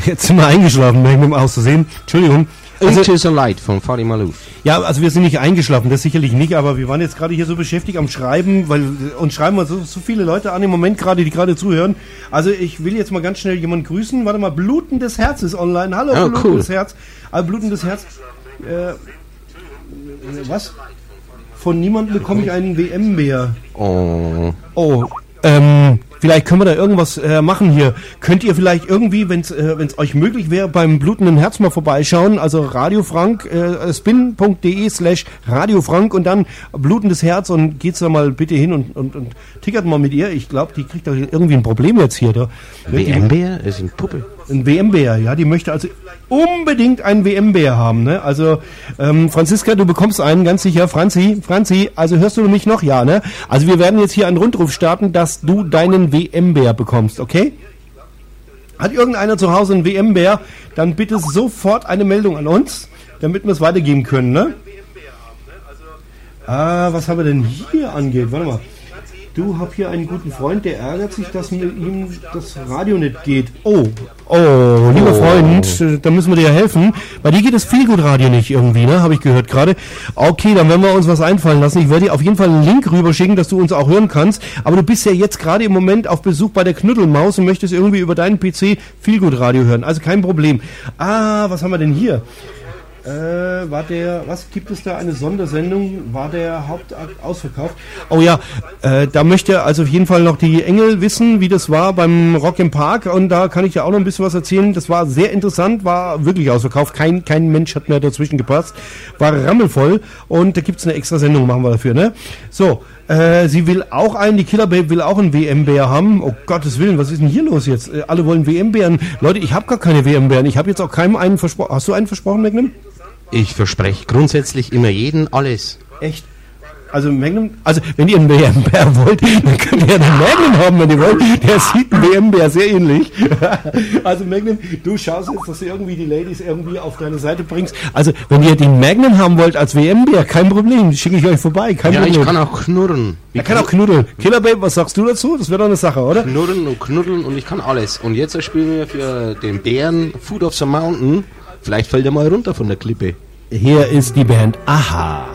Jetzt sind wir eingeschlafen, Magnum auszusehen. Entschuldigung. Also, Into the Light von Fadi Malouf. Ja, also wir sind nicht eingeschlafen, das sicherlich nicht, aber wir waren jetzt gerade hier so beschäftigt am Schreiben, weil uns schreiben wir so viele Leute an im Moment gerade, die gerade zuhören. Also ich will jetzt mal ganz schnell jemanden grüßen. Warte mal, Blutendes Herz ist online. Hallo, oh, Blutendes cool. Herz. Blutendes Herz. Was? Von niemandem bekomme ich einen WM-Bär. Oh. Oh, vielleicht können wir da irgendwas machen hier. Könnt ihr vielleicht irgendwie, wenn es euch möglich wäre, beim Blutenden Herz mal vorbeischauen? Also Radio Frank, spin.de/Radio Frank und dann Blutendes Herz und geht's da mal bitte hin und tickert mal mit ihr. Ich glaube, die kriegt doch irgendwie ein Problem jetzt hier. Da. WM-Bär ist eine Puppe. Ein WM-Bär, ja, die möchte also unbedingt einen WM-Bär haben, ne? Also, Franziska, du bekommst einen, ganz sicher. Franzi, also hörst du mich noch? Ja, ne? Also wir werden jetzt hier einen Rundruf starten, dass du deinen WM-Bär bekommst, okay? Hat irgendeiner zu Hause einen WM-Bär, dann bitte sofort eine Meldung an uns, damit wir es weitergeben können, ne? Was haben wir denn hier angeht? Warte mal. Du, hab hier einen guten Freund, der ärgert sich, dass mit ihm das Radio nicht geht. Oh, lieber Freund, da müssen wir dir helfen. Bei dir geht das Feelgood-Radio nicht irgendwie, ne? Habe ich gehört gerade. Okay, dann werden wir uns was einfallen lassen. Ich werde dir auf jeden Fall einen Link rüberschicken, dass du uns auch hören kannst. Aber du bist ja jetzt gerade im Moment auf Besuch bei der Knuddelmaus und möchtest irgendwie über deinen PC Feelgood-Radio hören. Also kein Problem. Was haben wir denn hier? Was gibt es da, eine Sondersendung? War der Hauptakt ausverkauft? Oh ja, da möchte also auf jeden Fall noch die Engel wissen, wie das war beim Rock im Park, und da kann ich ja auch noch ein bisschen was erzählen. Das war sehr interessant, war wirklich ausverkauft, kein Mensch hat mehr dazwischen gepasst, war rammelvoll, und da gibt's eine extra Sendung, machen wir dafür, ne? So, sie will auch die Killer Babe will auch einen WM-Bär haben. Oh Gottes Willen, was ist denn hier los jetzt? Alle wollen WM-Bären. Leute, ich habe gar keine WM-Bären. Ich habe jetzt auch keinem einen versprochen. Hast du einen versprochen, Magnum? Ich verspreche grundsätzlich immer jeden alles. Echt? Also Magnum, wenn ihr einen WM-Bär wollt, dann könnt ihr einen Magnum haben, wenn ihr wollt. Der sieht einen WM-Bär sehr ähnlich. Also Magnum, du schaust jetzt, dass du irgendwie die Ladies irgendwie auf deine Seite bringst. Also wenn ihr den Magnum haben wollt als WM-Bär, kein Problem, schicke ich euch vorbei. Kein Problem. Ich kann auch knurren. Er kann auch knuddeln. Killer Babe, was sagst du dazu? Das wäre doch eine Sache, oder? Knurren und knuddeln, und ich kann alles. Und jetzt spielen wir für den Bären Food of the Mountain. Vielleicht fällt er mal runter von der Klippe. Hier ist die Band Aha.